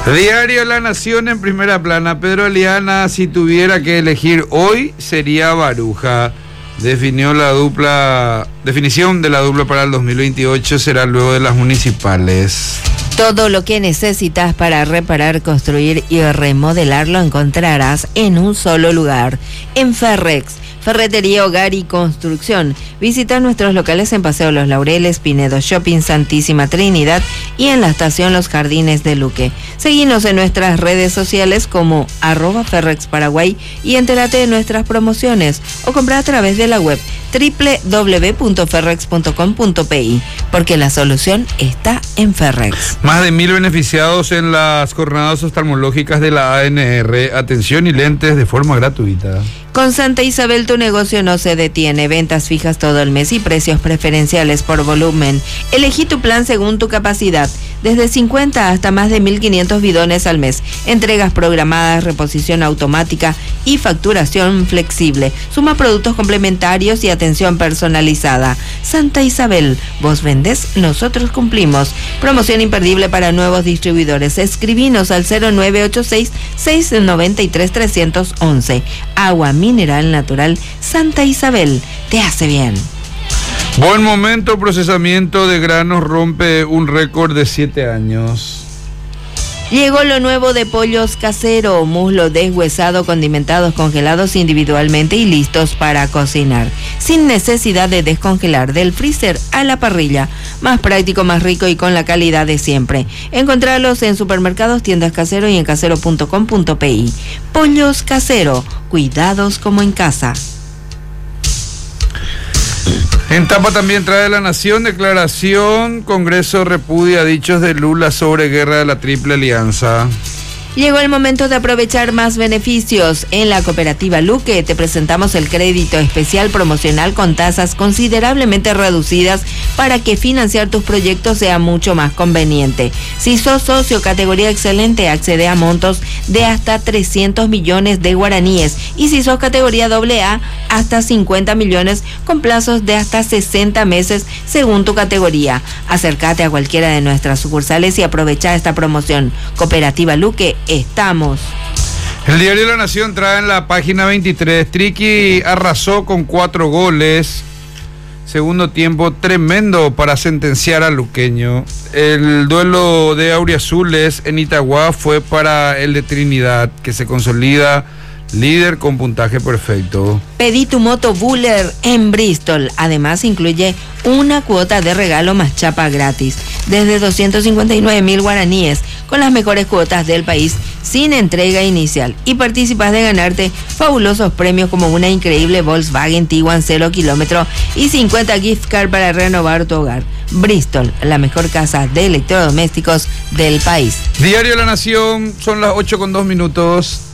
Diario La Nación en primera plana. Pedro Eliana, si tuviera que elegir hoy, sería Baruja. Definición de la dupla para el 2028 será luego de las municipales. Todo lo que necesitas para reparar, construir y remodelar lo encontrarás en un solo lugar, en Ferrex. Ferretería, hogar y construcción. Visita nuestros locales en Paseo Los Laureles, Pinedo Shopping, Santísima Trinidad y en la estación Los Jardines de Luque. Seguinos en nuestras redes sociales como @FerrexParaguay y entérate de nuestras promociones o compra a través de la web www.ferrex.com.pi, porque la solución está en Ferrex. Más de 1.000 beneficiados en las jornadas oftalmológicas de la ANR. Atención y lentes de forma gratuita. Con Santa Isabel tu negocio no se detiene. Ventas fijas todo el mes y precios preferenciales por volumen. Elegí tu plan según tu capacidad. Desde 50 hasta más de 1.500 bidones al mes. Entregas programadas, reposición automática y facturación flexible. Suma productos complementarios y atención personalizada. Santa Isabel, vos vendés, nosotros cumplimos. Promoción imperdible para nuevos distribuidores. Escribinos al 0986-693-311. Agua mineral natural Santa Isabel, te hace bien. Buen momento, procesamiento de granos rompe un récord de 7 años. Llegó lo nuevo de Pollos Casero, muslo deshuesado, condimentados, congelados individualmente y listos para cocinar, sin necesidad de descongelar, del freezer a la parrilla. Más práctico, más rico y con la calidad de siempre. Encontralos en supermercados, tiendas Casero y en casero.com.pi. Pollos Casero, cuidados como en casa. En tapa también trae La Nación, declaración, Congreso repudia dichos de Lula sobre guerra de la Triple Alianza. Llegó el momento de aprovechar más beneficios. En la cooperativa Luque te presentamos el crédito especial promocional con tasas considerablemente reducidas para que financiar tus proyectos sea mucho más conveniente. Si sos socio categoría excelente, accede a montos de hasta 300 millones de guaraníes. Y si sos categoría AA, hasta 50 millones con plazos de hasta 60 meses según tu categoría. Acércate a cualquiera de nuestras sucursales y aprovecha esta promoción. Cooperativa Luque, estamos. El diario La Nación trae en la página 23, Triqui arrasó con 4 goles. Segundo tiempo tremendo para sentenciar al luqueño. El duelo de auriazules en Itagua fue para el de Trinidad, que se consolida líder con puntaje perfecto. Pedí tu moto Buller en Bristol. Además incluye una cuota de regalo más chapa gratis. Desde 259.000 guaraníes, con las mejores cuotas del país, sin entrega inicial. Y participas de ganarte fabulosos premios como una increíble Volkswagen Tiguan 0 kilómetro y 50 gift card para renovar tu hogar. Bristol, la mejor casa de electrodomésticos del país. Diario La Nación, son las 8:02 minutos.